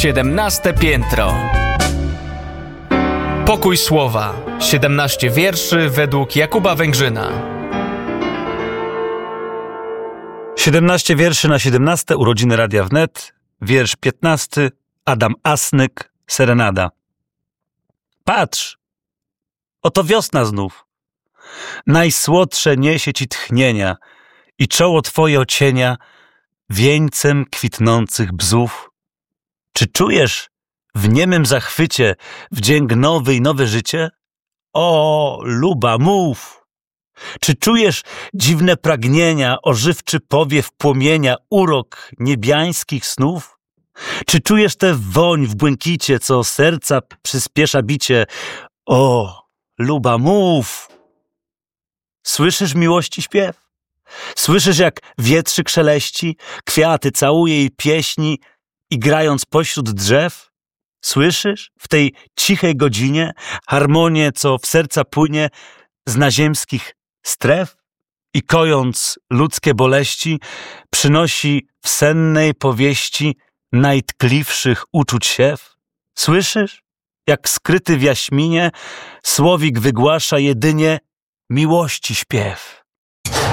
17 piętro. Pokój słowa. 17 wierszy według Jakuba Węgrzyna. 17 wierszy na 17 urodziny Radia Wnet. Wiersz 15. Adam Asnyk, Serenada. Patrz, oto wiosna znów. Najsłodsze niesie ci tchnienia i czoło twoje ocienia wieńcem kwitnących bzów. Czy czujesz w niemym zachwycie wdzięk nowy i nowe życie? O, luba, mów! Czy czujesz dziwne pragnienia, ożywczy powiew płomienia, urok niebiańskich snów? Czy czujesz tę woń w błękicie, co serca przyspiesza bicie? O, luba, mów! Słyszysz miłości śpiew? Słyszysz, jak wietrzyk szeleści, kwiaty całuje jej pieśni i grając pośród drzew? Słyszysz w tej cichej godzinie harmonię, co w serca płynie z naziemskich stref i kojąc ludzkie boleści, przynosi w sennej powieści najtkliwszych uczuć siew? Słyszysz, jak skryty w jaśminie słowik wygłasza jedynie miłości śpiew?